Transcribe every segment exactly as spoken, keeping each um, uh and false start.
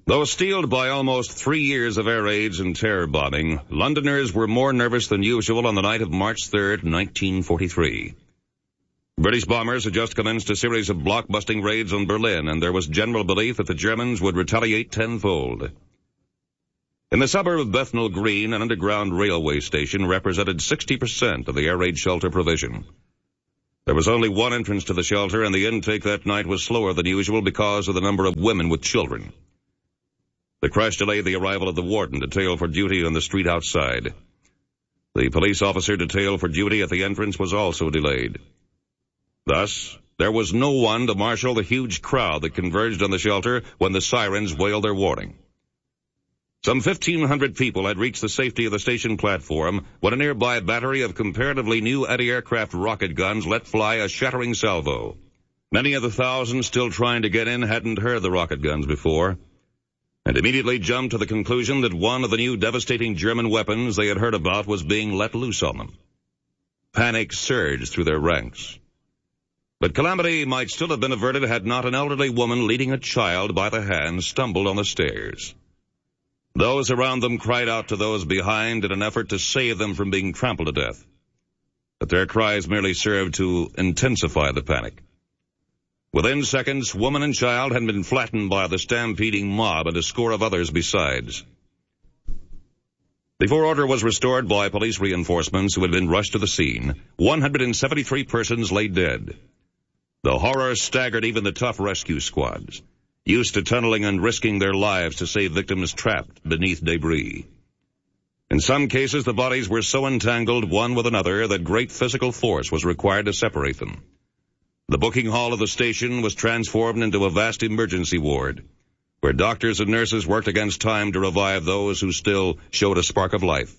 Though steeled by almost three years of air raids and terror bombing, Londoners were more nervous than usual on the night of March third, nineteen forty-three. British bombers had just commenced a series of block-busting raids on Berlin, and there was general belief that the Germans would retaliate tenfold. In the suburb of Bethnal Green, an underground railway station represented sixty percent of the air raid shelter provision. There was only one entrance to the shelter, and the intake that night was slower than usual because of the number of women with children. The crash delayed the arrival of the warden detailed for duty on the street outside. The police officer detailed for duty at the entrance was also delayed. Thus, there was no one to marshal the huge crowd that converged on the shelter when the sirens wailed their warning. Some fifteen hundred people had reached the safety of the station platform when a nearby battery of comparatively new anti-aircraft rocket guns let fly a shattering salvo. Many of the thousands still trying to get in hadn't heard the rocket guns before, and immediately jumped to the conclusion that one of the new devastating German weapons they had heard about was being let loose on them. Panic surged through their ranks. But calamity might still have been averted had not an elderly woman leading a child by the hand stumbled on the stairs. Those around them cried out to those behind in an effort to save them from being trampled to death. But their cries merely served to intensify the panic. Within seconds, woman and child had been flattened by the stampeding mob and a score of others besides. Before order was restored by police reinforcements who had been rushed to the scene, one hundred seventy-three persons lay dead. The horror staggered even the tough rescue squads, used to tunneling and risking their lives to save victims trapped beneath debris. In some cases, the bodies were so entangled one with another that great physical force was required to separate them. The booking hall of the station was transformed into a vast emergency ward, where doctors and nurses worked against time to revive those who still showed a spark of life.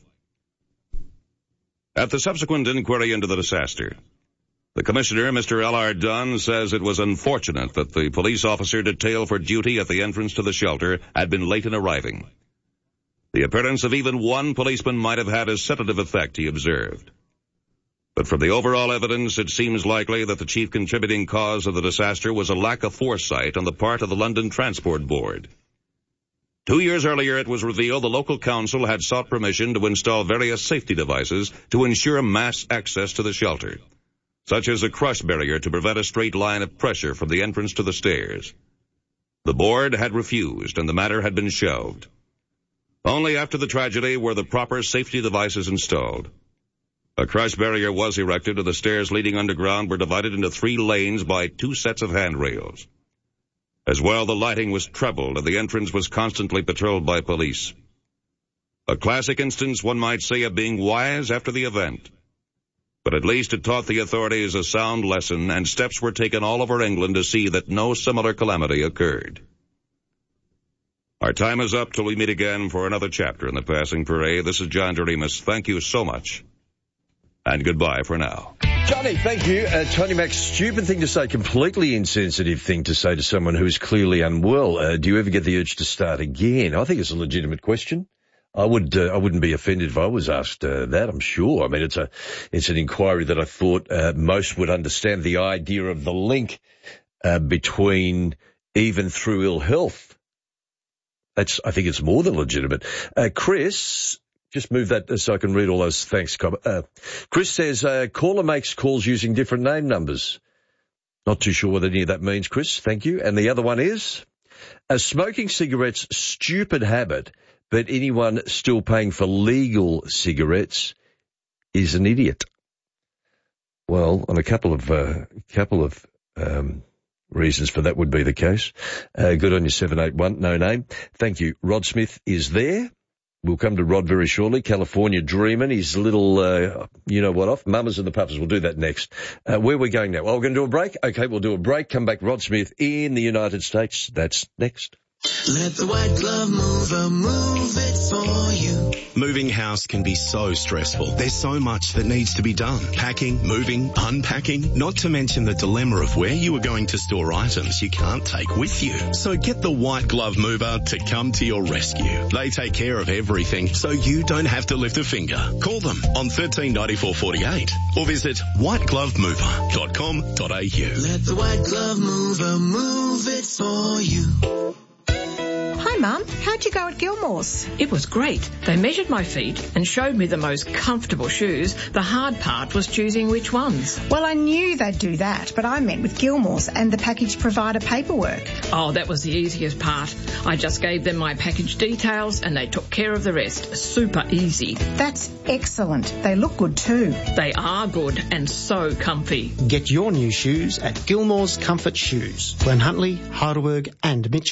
At the subsequent inquiry into the disaster, the commissioner, Mister L R Dunn, says it was unfortunate that the police officer detailed for duty at the entrance to the shelter had been late in arriving. The appearance of even one policeman might have had a sedative effect, he observed. But from the overall evidence, it seems likely that the chief contributing cause of the disaster was a lack of foresight on the part of the London Transport Board. Two years earlier, it was revealed the local council had sought permission to install various safety devices to ensure mass access to the shelter, such as a crush barrier to prevent a straight line of pressure from the entrance to the stairs. The board had refused, and the matter had been shelved. Only after the tragedy were the proper safety devices installed. A crush barrier was erected, and the stairs leading underground were divided into three lanes by two sets of handrails. As well, the lighting was trebled, and the entrance was constantly patrolled by police. A classic instance, one might say, of being wise after the event. But at least it taught the authorities a sound lesson, and steps were taken all over England to see that no similar calamity occurred. Our time is up till we meet again for another chapter in the Passing Parade. This is John Doremus. Thank you so much, and goodbye for now. Johnny, thank you. Uh, Tony Mac, stupid thing to say, completely insensitive thing to say to someone who is clearly unwell. Uh, do you ever get the urge to start again? I think it's a legitimate question. I would, uh, I wouldn't be offended if I was asked uh, that, I'm sure. I mean, it's a, it's an inquiry that I thought uh, most would understand the idea of the link uh, between even through ill health. That's, I think it's more than legitimate. Uh, Chris, just move that so I can read all those thanks. Uh, Chris says, uh, caller makes calls using different name numbers. Not too sure what any of that means, Chris. Thank you. And the other one is, a smoking cigarettes stupid habit, but anyone still paying for legal cigarettes is an idiot. Well, on a couple of uh, couple of um, reasons for that would be the case. Uh, good on you, seven eight one, no name. Thank you. Rod Smith is there. We'll come to Rod very shortly. California dreaming his little, uh, you know what off. Mamas and the Papas. We'll do that next. Uh, where are we going now? Well, we're going to do a break. Okay, we'll do a break. Come back. Rod Smith in the United States. That's next. Let the white glove mover move it for you. Moving house can be so stressful. There's so much that needs to be done. Packing, moving, unpacking, not to mention the dilemma of where you are going to store items you can't take with you. So get the white glove mover to come to your rescue. They take care of everything, so you don't have to lift a finger. Call them on thirteen ninety-four forty-eight or visit white glove mover dot com dot a u. Let the white glove mover move it for you. Hi, Mum. How'd you go at Gilmore's? It was great. They measured my feet and showed me the most comfortable shoes. The hard part was choosing which ones. Well, I knew they'd do that, but I meant with Gilmore's and the package provider paperwork. Oh, that was the easiest part. I just gave them my package details and they took care of the rest. Super easy. That's excellent. They look good too. They are good and so comfy. Get your new shoes at Gilmore's Comfort Shoes, Glen Huntly, Heidelberg and Mitchell.